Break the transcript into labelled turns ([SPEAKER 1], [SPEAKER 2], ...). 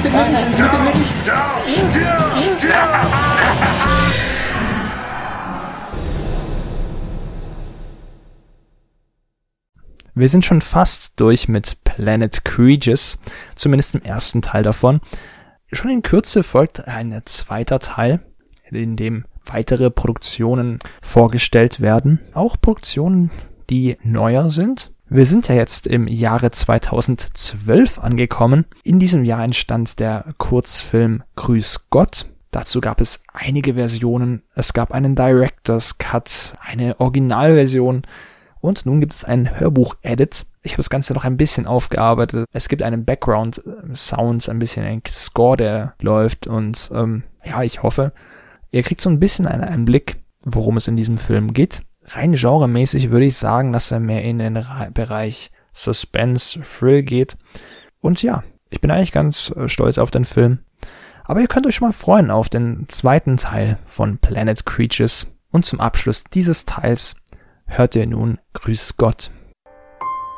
[SPEAKER 1] Bitte nicht, bitte nicht.
[SPEAKER 2] Wir sind schon fast durch mit Planet Creatures, zumindest im ersten Teil davon. Schon in Kürze folgt ein zweiter Teil, in dem weitere Produktionen vorgestellt werden. Auch Produktionen, die neuer sind. Wir sind ja jetzt im Jahre 2012 angekommen. In diesem Jahr entstand der Kurzfilm Grüß Gott. Dazu gab es einige Versionen. Es gab einen Director's Cut, eine Originalversion und nun gibt es einen Hörbuch-Edit. Ich habe das Ganze noch ein bisschen aufgearbeitet. Es gibt einen Background-Sound, ein bisschen ein Score, der läuft und ich hoffe, ihr kriegt so ein bisschen einen Einblick, worum es in diesem Film geht. Rein genremäßig würde ich sagen, dass er mehr in den Bereich Suspense, Thrill geht. Und ja, ich bin eigentlich ganz stolz auf den Film. Aber ihr könnt euch schon mal freuen auf den zweiten Teil von Planet Creatures. Und zum Abschluss dieses Teils hört ihr nun Grüß Gott.